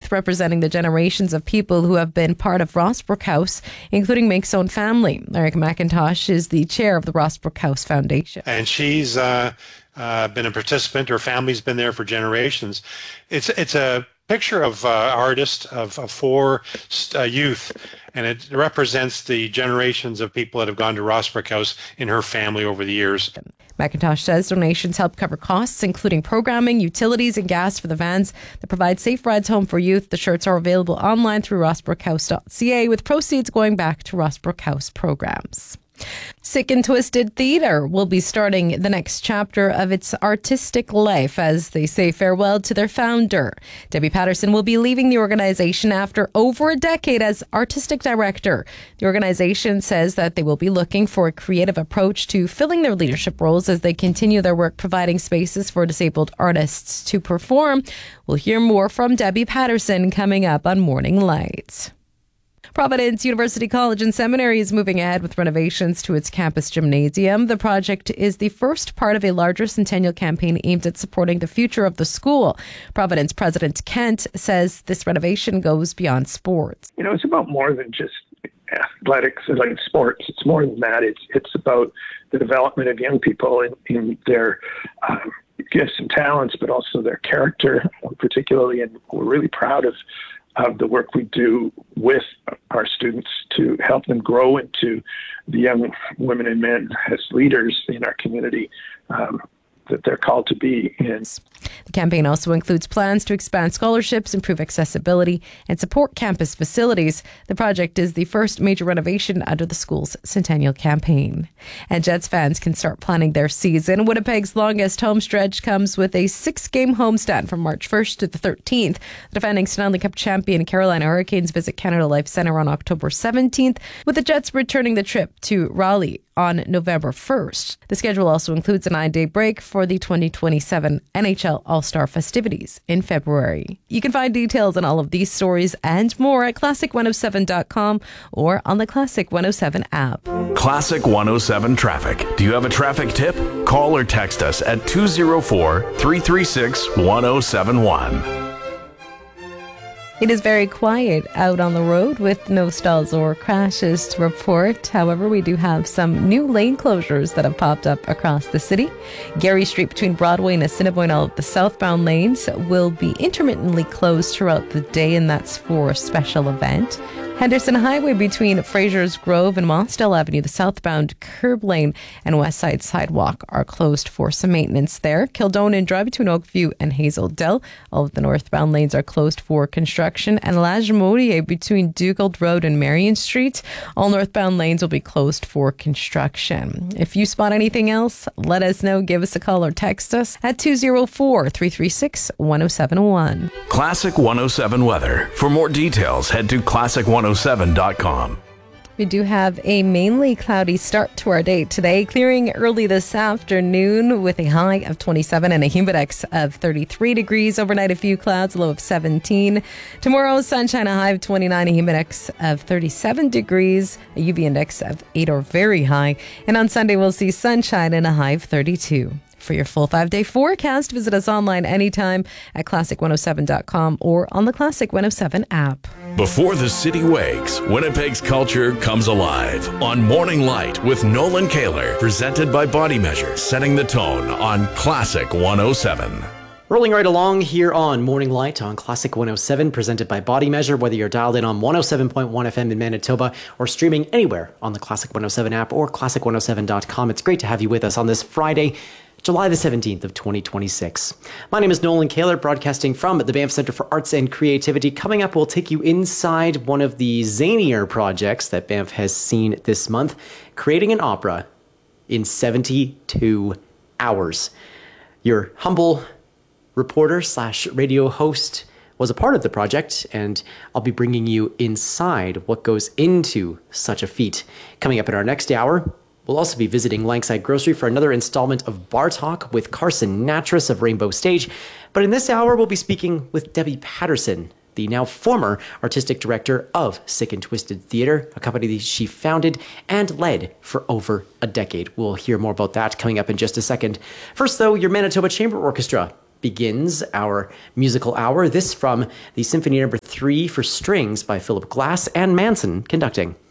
youth representing the generations of people who have been part of Rossbrook House, including Mink's own family. Eric McIntosh is the chair of the Rossbrook House Foundation. And she's been a participant. Her family's been there for generations. It's a picture of artist of four youth, and it represents the generations of people that have gone to Rossbrook House in her family over the years. McIntosh says donations help cover costs, including programming, utilities, and gas for the vans that provide safe rides home for youth. The shirts are available online through rossbrookhouse.ca, with proceeds going back to Rossbrook House programs. Sick and Twisted Theatre will be starting the next chapter of its artistic life as they say farewell to their founder. Debbie Patterson will be leaving the organization after over a decade as artistic director. The organization says that they will be looking for a creative approach to filling their leadership roles as they continue their work providing spaces for disabled artists to perform. We'll hear more from Debbie Patterson coming up on Morning Light. Providence University College and Seminary is moving ahead with renovations to its campus gymnasium. The project is the first part of a larger centennial campaign aimed at supporting the future of the school. Providence President Kent says this renovation goes beyond sports. You know, it's about more than just athletics and like sports. It's more than that. It's about the development of young people in their gifts and talents, but also their character, particularly. And we're really proud of the work we do with our students to help them grow into the young women and men as leaders in our community that they're called to be in. The campaign also includes plans to expand scholarships, improve accessibility, and support campus facilities. The project is the first major renovation under the school's centennial campaign. And Jets fans can start planning their season. Winnipeg's longest home stretch comes with a 6-game homestand from March 1st to the 13th. The defending Stanley Cup champion Carolina Hurricanes visit Canada Life Centre on October 17th, with the Jets returning the trip to Raleigh on November 1st. The schedule also includes a 9-day break for the 2027 NHL All-Star festivities in February. You can find details on all of these stories and more at classic107.com or on the Classic 107 app. Classic 107 Traffic. Do you have a traffic tip? Call or text us at 204-336-1071. It is very quiet out on the road with no stalls or crashes to report. However, we do have some new lane closures that have popped up across the city. Gary Street between Broadway and Assiniboine, all of the southbound lanes will be intermittently closed throughout the day, and that's for a special event. Henderson Highway between Fraser's Grove and Mossdale Avenue, the southbound curb lane and west side sidewalk are closed for some maintenance there. Kildonan Drive between Oakview and Hazel Dell, all of the northbound lanes are closed for construction. And Lagimodiere between Dugald Road and Marion Street, all northbound lanes will be closed for construction. If you spot anything else, let us know. Give us a call or text us at 204-336-1071. Classic 107 weather. For more details, head to classic107.com. We do have a mainly cloudy start to our day today, clearing early this afternoon with a high of 27 and a humidex of 33 degrees. Overnight, a few clouds, a low of 17. Tomorrow, sunshine, a high of 29, a humidex of 37 degrees, a UV index of 8 or very high. And on Sunday, we'll see sunshine and a high of 32. For your full 5-day forecast, visit us online anytime at classic107.com or on the Classic 107 app. Before the city wakes, Winnipeg's culture comes alive on Morning Light with Nolan Kaler, presented by Body Measure, setting the tone on Classic 107. Rolling right along here on Morning Light on Classic 107, presented by Body Measure, whether you're dialed in on 107.1 FM in Manitoba or streaming anywhere on the Classic 107 app or classic107.com. It's great to have you with us on this Friday, July the 17th of 2026. My name is Nolan Kaler, broadcasting from the Banff Centre for Arts and Creativity. Coming up, we'll take you inside one of the zanier projects that Banff has seen this month, creating an opera in 72 hours. Your humble reporter / radio host was a part of the project, and I'll be bringing you inside what goes into such a feat. Coming up in our next hour, we'll also be visiting Langside Grocery for another installment of Bar Talk with Carson Natras of Rainbow Stage. But in this hour, we'll be speaking with Debbie Patterson, the now former artistic director of Sick and Twisted Theatre, a company that she founded and led for over a decade. We'll hear more about that coming up in just a second. First, though, your Manitoba Chamber Orchestra begins our musical hour. This from the Symphony No. 3 for strings by Philip Glass and Manson conducting.